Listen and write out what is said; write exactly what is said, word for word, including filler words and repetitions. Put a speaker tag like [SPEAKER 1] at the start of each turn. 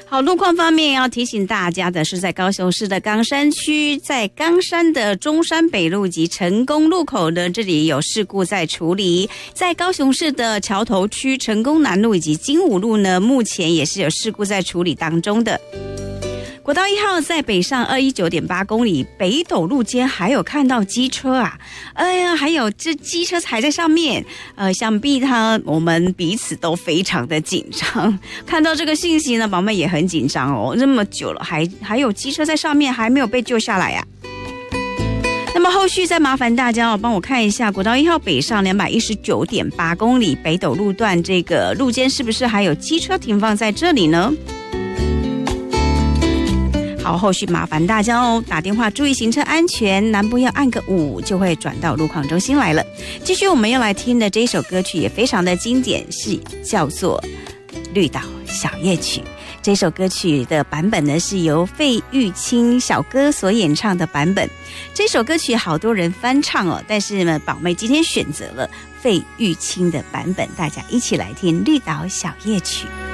[SPEAKER 1] 好，路况方面要提醒大家的是，在高雄市的冈山区，在冈山的中山北路及成功路口呢，这里有事故在处理。在高雄市的桥头区成功南路以及金武路呢，目前也是有事故在处理当中的。国道一号在北上二一九点八公里北斗路间，还有看到机车啊，哎呀，还有这机车踩在上面，呃，想必他我们彼此都非常的紧张。看到这个信息呢，宝妹也很紧张哦，那么久了，还还有机车在上面，还没有被救下来呀、啊。那么后续再麻烦大家哦，帮我看一下国道一号北上两百一十九点八公里北斗路段这个路间是不是还有机车停放在这里呢？好，后续麻烦大家哦，打电话注意行车安全，南部要按个五就会转到路况中心来了。继续我们要来听的这一首歌曲也非常的经典，是叫做《绿岛小夜曲》。这首歌曲的版本呢是由费玉清小哥所演唱的版本。这首歌曲好多人翻唱哦，但是呢，宝妹今天选择了费玉清的版本，大家一起来听《绿岛小夜曲》。